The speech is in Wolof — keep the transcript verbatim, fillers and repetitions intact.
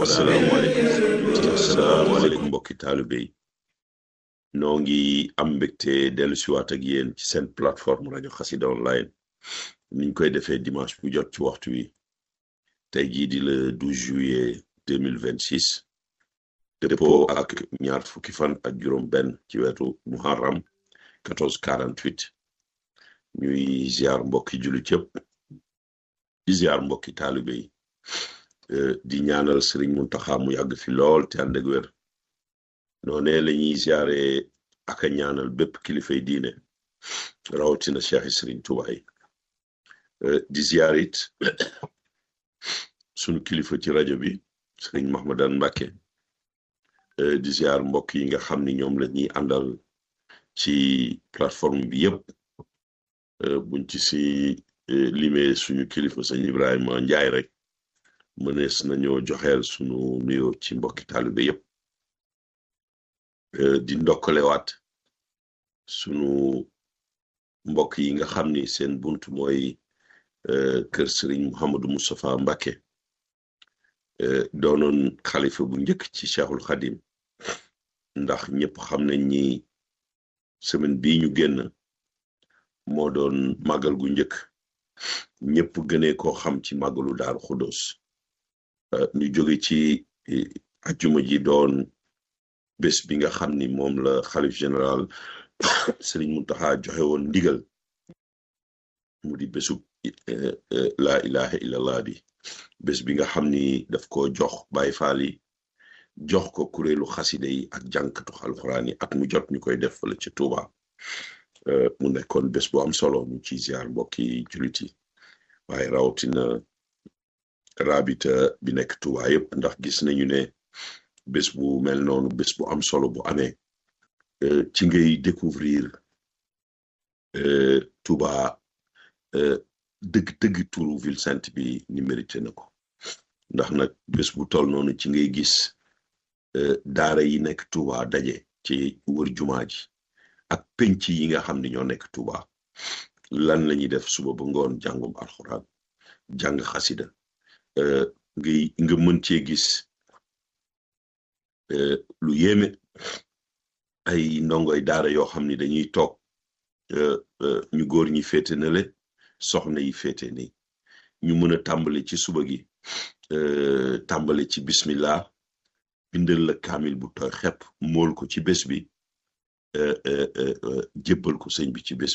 asalaamaaleykum asalaamaaleykum mbokki taalibe yi noo ngi am mbégte dellu siwaat ak yéen ci seen plateforme rajo Xassida online niñ koy defee dimanche bu jot ci waxtu wi tey jii di le douze juillet deux mille vingt six dëppoo ak ñaar fukki fan ak juróom benn ci wetu muharram quatorze quarante huit ñuy ziar mbokki jullit yëpp di ziar mbokki taalibe yi di ñaanal Sëriñ Muntaxa mu yàgg fi lool te ànd ak wér noonee la ñuy ziare ak a ñaanal bépp kilifay diine rawatina Cheikh Sëriñ Tuubaa yi di ziar it sunu kilifa ci rajo bi Sëriñ Mahmadan Mbàkke di ziar mbokk yi nga xam ni ñoom la ñuy àndal ci plateforme bi yëpp buñ ci si limee suñu kilifa sëñ Ibrahima Njaay rek mënees nañoo joxeel sunu nuyoo ci mbokki taalibe yëpp di ndokkalewaat sunu mbokk yi nga xam ni seen bunt mooy kër Sëriñ Mouhamadou Moustapha Mbàkke doonoon xalifa bu njëkk ci Cheikhul Khadim ndax ñëpp xam nañ ni semaine bii ñu génn moo doon màggal gu njëkk ñëpp gënee koo xam ci màggalu Daaru Xudoos ñu jóge ci ajjuma ji doon bés bi nga xam ni moom la xalif général Sëriñ Muntaxa joxe woon ndigal mu di bésub laa ilaha illallah bi bés bi nga xam ni daf ko jox Baay Faal yi jox ko kuréelu xasida yi ak jànkatu alxuraan yi at mu jot ñu koy def fële ci Tuuba mu nekkoon bés bu am solo ñu ci ziar mbokki jullit yi waaye rawatina rabita bi nekk Tuuba yëpp ndax gis nañu ne bés bu mel noonu bés bu am solo bu amee ci ngay découvrir Tuuba dëgg dëgg turu ville sainte bi ni mérité na ko ndax nag bés bu toll noonu ci ngay gis daara yi nekk Tuuba daje ci wër jumaa ji ak penc yi nga xam ne ñoo nekk Tuuba lan la ñuy def suba ba ngoon jàngum alxuraan jàng xasida ngay nga mën cee gis lu yéeme ay ndongoy daara yoo xam ni dañuy toog ñu góor ñi féete na le soxna yi féete ni ñu mën a tàmbali ci suba gi tàmbali ci bismillah bindal la kaamil bu tooy xepp mool ko ci bés bi jébbal ko sëñ bi ci bés